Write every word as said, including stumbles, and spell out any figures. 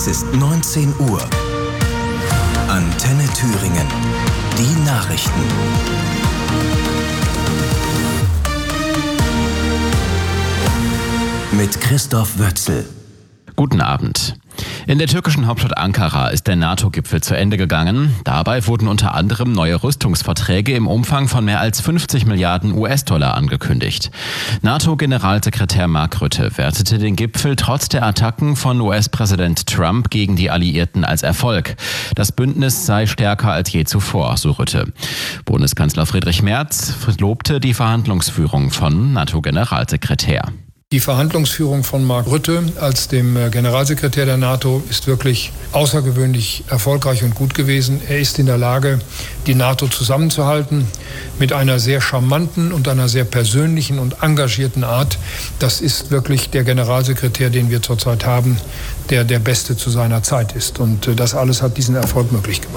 Es ist neunzehn Uhr. Antenne Thüringen. Die Nachrichten. Mit Christoph Wötzel. Guten Abend. In der türkischen Hauptstadt Ankara ist der NATO-Gipfel zu Ende gegangen. Dabei wurden unter anderem neue Rüstungsverträge im Umfang von mehr als fünfzig Milliarden U S-Dollar angekündigt. NATO-Generalsekretär Mark Rutte wertete den Gipfel trotz der Attacken von U S-Präsident Trump gegen die Alliierten als Erfolg. Das Bündnis sei stärker als je zuvor, so Rutte. Bundeskanzler Friedrich Merz lobte die Verhandlungsführung von NATO-Generalsekretär. Die Verhandlungsführung von Mark Rutte als dem Generalsekretär der NATO ist wirklich außergewöhnlich erfolgreich und gut gewesen. Er ist in der Lage, die NATO zusammenzuhalten mit einer sehr charmanten und einer sehr persönlichen und engagierten Art. Das ist wirklich der Generalsekretär, den wir zurzeit haben, der der Beste zu seiner Zeit ist. Und das alles hat diesen Erfolg möglich gemacht.